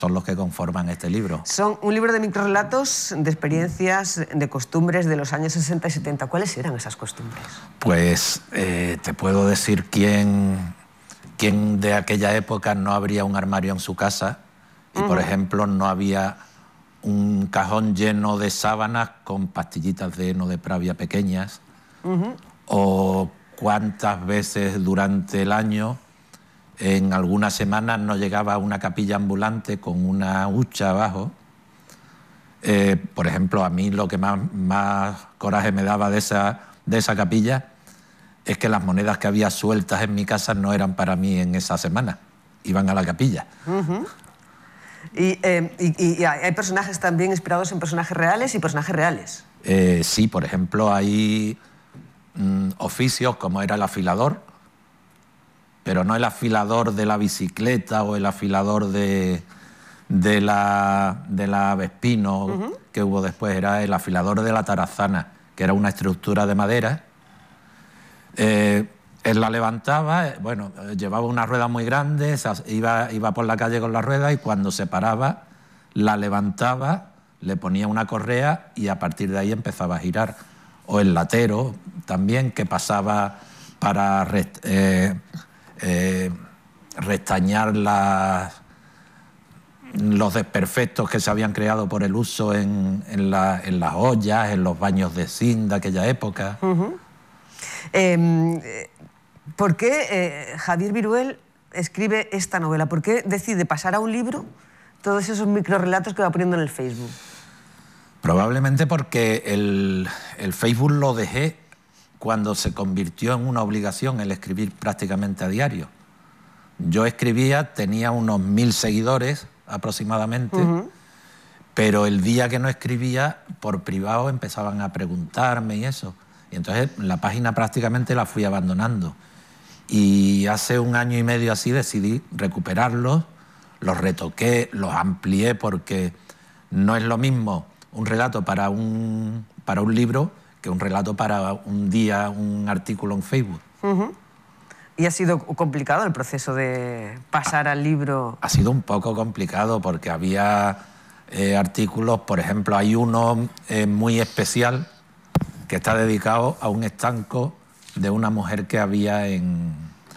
son los que conforman este libro. Son un libro de microrelatos, de experiencias, de costumbres de los años 60 y 70. ¿Cuáles eran esas costumbres? Pues te puedo decir quién de aquella época no abría un armario en su casa y, por ejemplo, no había un cajón lleno de sábanas con pastillitas de heno de Pravia pequeñas, o cuántas veces durante el año, en algunas semanas, no llegaba una capilla ambulante con una hucha abajo. Por ejemplo, a mí lo que más coraje me daba de esa capilla es que las monedas que había sueltas en mi casa no eran para mí en esa semana, iban a la capilla. Y hay personajes también inspirados en personajes reales y personajes reales. Sí, por ejemplo, hay oficios como era el afilador, pero no el afilador de la bicicleta o el afilador de la Vespino que hubo después, era el afilador de la Tarazana, que era una estructura de madera. Él la levantaba, bueno, llevaba una rueda muy grande, iba por la calle con la rueda y cuando se paraba, la levantaba, le ponía una correa y a partir de ahí empezaba a girar. O el latero también, que pasaba para restañar los desperfectos que se habían creado por el uso en las ollas, en los baños de zinc de aquella época. ¿Por qué Javier Viruel escribe esta novela? ¿Por qué decide pasar a un libro todos esos microrelatos que va poniendo en el Facebook? Probablemente porque el Facebook lo dejé cuando se convirtió en una obligación el escribir prácticamente a diario. Yo escribía, tenía unos 1000 seguidores aproximadamente, pero el día que no escribía, por privado empezaban a preguntarme y eso. Y entonces la página prácticamente la fui abandonando. Y hace 1 año y medio así decidí recuperarlos, los retoqué, los amplié, porque no es lo mismo un relato para un libro que un relato para un día, un artículo en Facebook. ¿Y ha sido complicado el proceso de pasar al libro? Ha sido un poco complicado porque había artículos, por ejemplo, hay uno muy especial que está dedicado a un estanco de una mujer que había en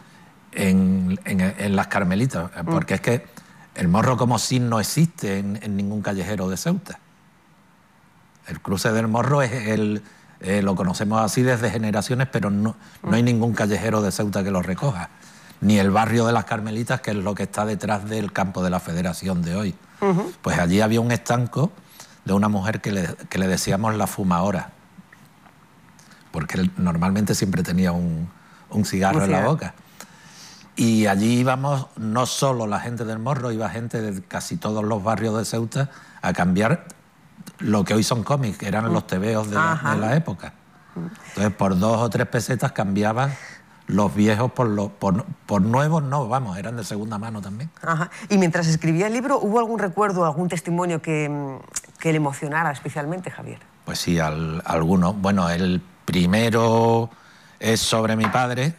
las Carmelitas, porque es que el morro como sí no existe en ningún callejero de Ceuta. El cruce del Morro lo conocemos así desde generaciones, pero no hay ningún callejero de Ceuta que lo recoja. Ni el barrio de las Carmelitas, que es lo que está detrás del campo de la Federación de hoy. Pues allí había un estanco de una mujer que le decíamos la fumadora, porque él normalmente siempre tenía un cigarro en la boca. Y allí íbamos no solo la gente del Morro, iba gente de casi todos los barrios de Ceuta a cambiar lo que hoy son cómics, que eran los tebeos de la época. Entonces, por 2 o 3 pesetas cambiaban los viejos por nuevos, no, vamos, eran de segunda mano también. Y mientras escribía el libro, ¿hubo algún recuerdo, algún testimonio que le emocionara especialmente, Javier? Pues sí, algunos. Bueno, el primero es sobre mi padre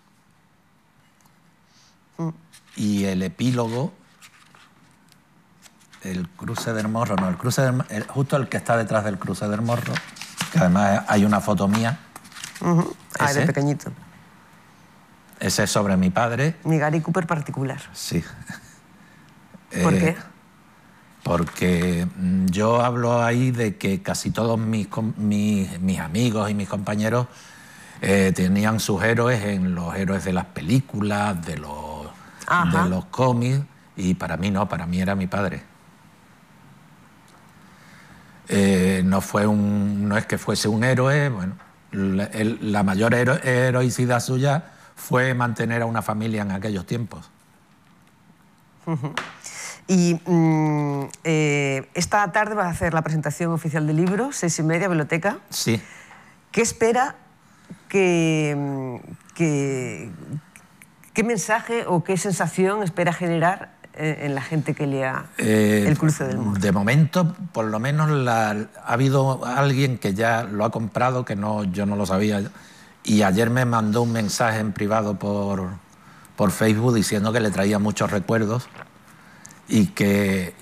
y el epílogo, el cruce del Morro, no, justo el que está detrás del cruce del Morro, que además hay una foto mía. De pequeñito. Ese es sobre mi padre. Mi Gary Cooper particular. Sí. ¿Por qué? Porque yo hablo ahí de que casi todos mis amigos y mis compañeros tenían sus héroes en los héroes de las películas, de los cómics, y para mí no, para mí era mi padre. No es que fuese un héroe, bueno, la mayor heroicidad suya fue mantener a una familia en aquellos tiempos. Y esta tarde vas a hacer la presentación oficial del libro, 6:30, biblioteca. Sí. ¿Qué espera, qué mensaje o qué sensación espera generar en la gente que lea El cruce del Morro? De momento, por lo menos, ha habido alguien que ya lo ha comprado, que yo no lo sabía, y ayer me mandó un mensaje en privado por Facebook diciendo que le traía muchos recuerdos y que